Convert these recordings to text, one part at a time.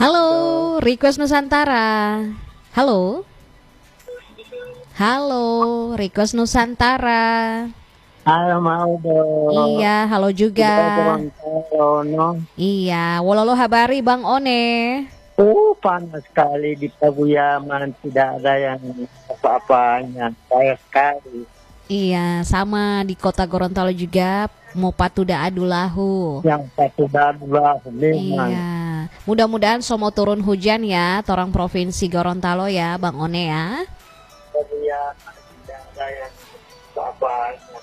Halo, Halo, Request Nusantara. Halo, halo, Request Nusantara. halo Maudo. Iya, halo juga. Kita Gorontalo, no? Iya, wololo habari Bang One. Panas sekali di Pabuyaman, tidak ada yang apa-apanya. Saya sekali. Iya, sama di kota Gorontalo juga. Mau patuda adulahu. Yang satu darulah memang. Iya, mudah-mudahan somo turun hujan ya, torang provinsi Gorontalo ya, Bang One ya. Pabuyaman tidak ada yang apa-apanya.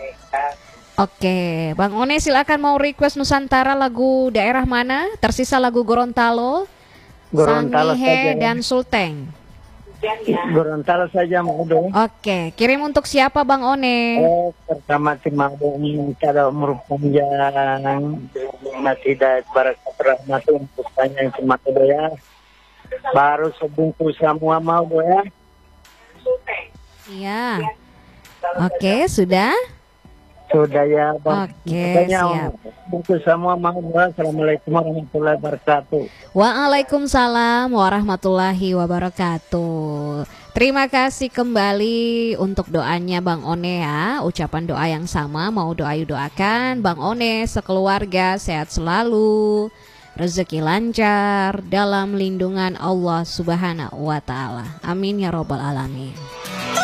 Oke, Bang One silakan mau request Nusantara lagu daerah mana? Tersisa lagu Gorontalo, Gorontalo saja. Sangihe dan Sulteng. Gorontalo saja Maudo. Oke, kirim untuk siapa Bang One? Pertama si Maudo kalau merupakan yang masih tidak barakat rahmat untuk tanya yang si Maudo ya. Baru sebungkus semua Maudo ya. Iya. Oke, sudah? Sudah ya Bang. Oke, siap. Bungkus semua Maudo. Assalamualaikum warahmatullahi wabarakatuh. Waalaikumsalam warahmatullahi wabarakatuh. Terima kasih kembali untuk doanya Bang One ya. Ucapan doa yang sama mau doakan Bang One sekeluarga sehat selalu, rezeki lancar dalam lindungan Allah Subhanahu wa taala. Amin ya robbal alamin.